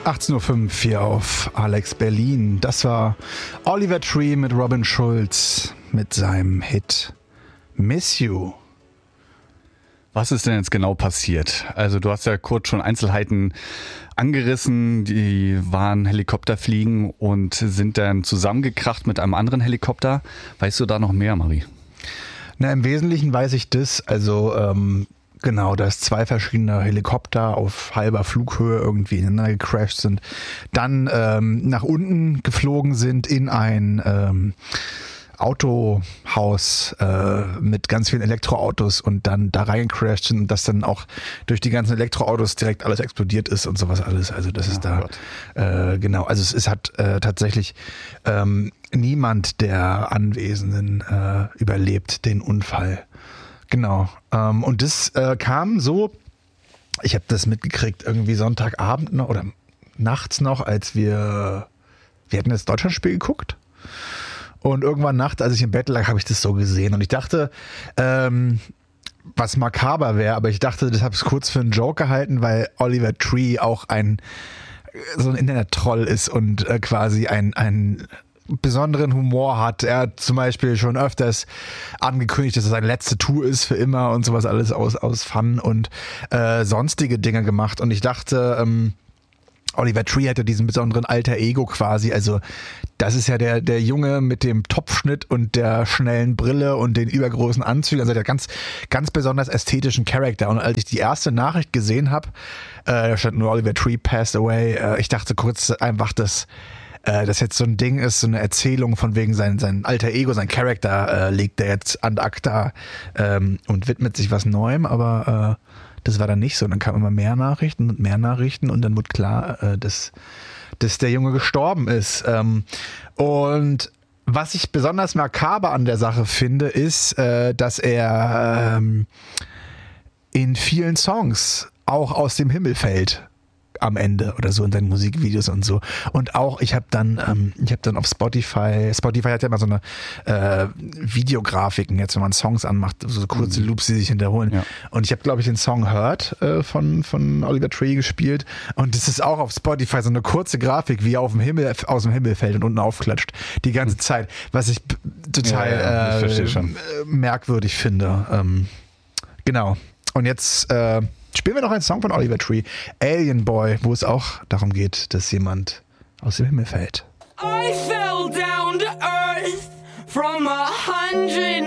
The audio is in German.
18.05 Uhr hier auf Alex Berlin. Das war Oliver Tree mit Robin Schulz mit seinem Hit Miss You. Was ist denn jetzt genau passiert? Also du hast ja kurz schon Einzelheiten angerissen. Die waren Helikopterfliegen und sind dann zusammengekracht mit einem anderen Helikopter. Weißt du da noch mehr, Marie? Na, im Wesentlichen weiß ich das. Also genau, dass zwei verschiedene Helikopter auf halber Flughöhe irgendwie ineinander gecrashed sind, dann nach unten geflogen sind in ein Autohaus mit ganz vielen Elektroautos und dann da reingecrashed sind und dass dann auch durch die ganzen Elektroautos direkt alles explodiert ist und sowas alles. Also das ist da genau. Also es hat tatsächlich niemand der Anwesenden überlebt den Unfall. Genau. Und das kam so, ich habe das mitgekriegt, irgendwie Sonntagabend noch oder nachts noch, als wir hatten das Deutschlandspiel geguckt. Und irgendwann nachts, als ich im Bett lag, habe ich das so gesehen. Und ich dachte, was makaber wäre, aber ich dachte, das habe ich kurz für einen Joke gehalten, weil Oliver Tree auch so ein Internet-Troll ist und quasi ein besonderen Humor hat. Er hat zum Beispiel schon öfters angekündigt, dass es seine letzte Tour ist für immer und sowas alles aus Fun und sonstige Dinge gemacht. Und ich dachte, Oliver Tree hatte diesen besonderen Alter Ego quasi, also das ist ja der Junge mit dem Topfschnitt und der schnellen Brille und den übergroßen Anzügen, also der ganz, ganz besonders ästhetischen Charakter. Und als ich die erste Nachricht gesehen habe, da stand nur Oliver Tree passed away, ich dachte kurz einfach, dass das jetzt so ein Ding ist, so eine Erzählung von wegen sein Alter Ego, sein Charakter legt er jetzt an acta und widmet sich was Neuem, aber das war dann nicht so. Dann kamen immer mehr Nachrichten und dann wurde klar, dass der Junge gestorben ist. Und was ich besonders makaber an der Sache finde, ist, dass er in vielen Songs auch aus dem Himmel fällt. Am Ende oder so in seinen Musikvideos und so. Und auch, ich habe dann auf Spotify hat ja immer so eine Videografiken jetzt, wenn man Songs anmacht, so kurze Loops, die sich hinterholen. Ja. Und ich habe, glaube ich, den Song Hurt von Oliver Tree gespielt. Und das ist auch auf Spotify so eine kurze Grafik, wie er aus dem Himmel fällt und unten aufklatscht. Die ganze Zeit. Was ich total merkwürdig finde. Genau. Und jetzt spielen wir noch einen Song von Oliver Tree, Alien Boy, wo es auch darum geht, dass jemand aus dem Himmel fällt. I fell down to earth from 100